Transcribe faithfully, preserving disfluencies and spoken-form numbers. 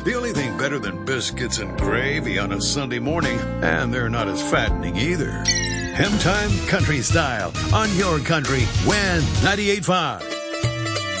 The only thing better than biscuits and gravy on a Sunday morning, and they're not as fattening either. Hem Time Country Style on your country, When ninety-eight point five.